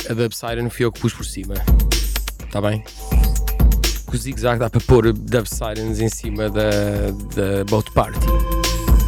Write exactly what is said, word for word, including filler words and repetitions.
A Dub Siren fui eu que pus por cima. Está bem? Com o Zig Zag dá para pôr Dub Sirens em cima da, da Boat Party.